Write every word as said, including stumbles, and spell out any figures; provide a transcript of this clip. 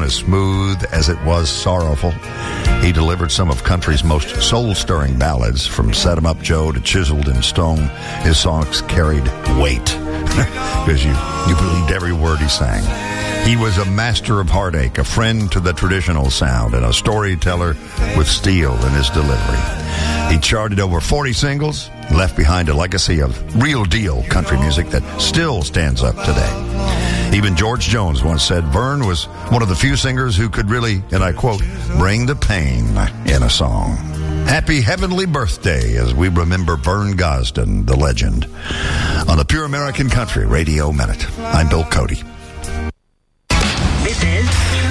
as smooth as it was sorrowful. He delivered some of country's most soul-stirring ballads, from Set 'em Up Joe to Chiseled in Stone. His songs carried weight, because you, you believed every word he sang. He was a master of heartache, a friend to the traditional sound, and a storyteller with steel in his delivery. He charted over forty singles, left behind a legacy of real-deal country music that still stands up today. Even George Jones once said Vern was one of the few singers who could really, and I quote, bring the pain in a song. Happy heavenly birthday as we remember Vern Gosdin, the legend. On the Pure American Country Radio Minute, I'm Bill Cody.